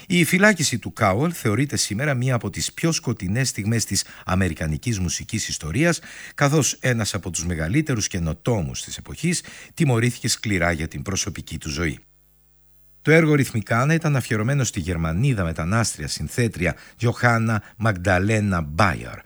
Η φυλάκιση του Κάουελ θεωρείται σήμερα μία από τις πιο σκοτεινές στιγμές της αμερικανικής μουσικής ιστορίας, καθώς ένας από τους μεγαλύτερους καινοτόμους της εποχής τιμωρήθηκε σκληρά για την προσωπική του ζωή. Το έργο Ρυθμικάνα ήταν αφιερωμένο στη Γερμανίδα μετανάστρια συνθέτρια Γιωχάννα Μαγνταλένα Μπάιαρ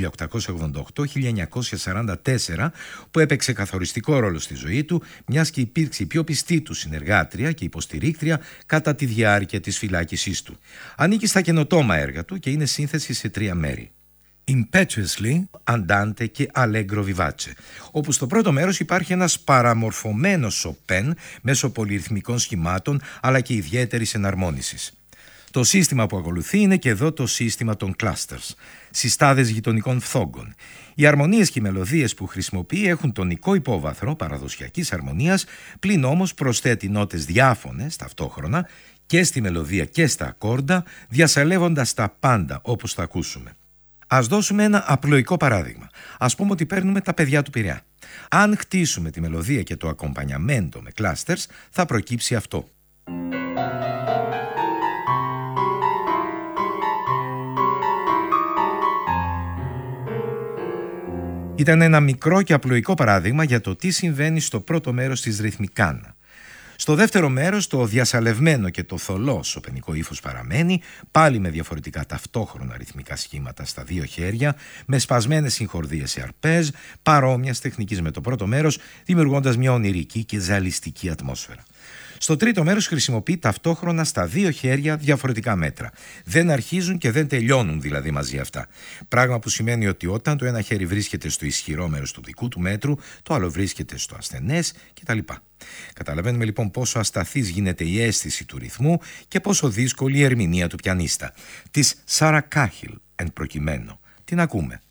1888-1944, που έπαιξε καθοριστικό ρόλο στη ζωή του, μιας και υπήρξε η πιο πιστή του συνεργάτρια και υποστηρίκτρια κατά τη διάρκεια της φυλάκισής του. Ανήκει στα καινοτόμα έργα του και είναι σύνθεση σε 3 μέρη: Impetuously, Andante και Allegro Vivace, όπου στο πρώτο μέρος υπάρχει ένας παραμορφωμένος Σοπέν μέσω πολυρυθμικών σχημάτων αλλά και ιδιαίτερης εναρμόνισης. Το σύστημα που ακολουθεί είναι και εδώ το σύστημα των clusters, συστάδες γειτονικών φθόγκων. Οι αρμονίες και οι μελωδίες που χρησιμοποιεί έχουν τονικό υπόβαθρο παραδοσιακής αρμονίας, πλην όμως προσθέτει νότες διάφωνες ταυτόχρονα και στη μελωδία και στα ακόρντα, διασαλεύοντας τα πάντα όπως θα ακούσουμε. Ας δώσουμε ένα απλοϊκό παράδειγμα. Ας πούμε ότι παίρνουμε τα παιδιά του Πειραιά. Αν χτίσουμε τη μελωδία και το ακομπανιαμέντο με clusters, θα προκύψει αυτό. Ήταν ένα μικρό και απλοϊκό παράδειγμα για το τι συμβαίνει στο πρώτο μέρος της Ρυθμικάνα. Στο δεύτερο μέρος, το διασαλευμένο και το θολό σοπενικό ύφος παραμένει, πάλι με διαφορετικά ταυτόχρονα ρυθμικά σχήματα στα 2 χέρια, με σπασμένες συγχορδίες σε αρπέζ, παρόμοιας τεχνικής με το πρώτο μέρος, δημιουργώντας μια ονειρική και ζαλιστική ατμόσφαιρα. Στο τρίτο μέρος χρησιμοποιεί ταυτόχρονα στα 2 χέρια διαφορετικά μέτρα. Δεν αρχίζουν και δεν τελειώνουν δηλαδή μαζί αυτά. Πράγμα που σημαίνει ότι όταν το ένα χέρι βρίσκεται στο ισχυρό μέρος του δικού του μέτρου, το άλλο βρίσκεται στο ασθενές κτλ. Καταλαβαίνουμε λοιπόν πόσο ασταθής γίνεται η αίσθηση του ρυθμού και πόσο δύσκολη η ερμηνεία του πιανίστα. Της Σάρα Κάχιλ εν προκειμένου. Την ακούμε.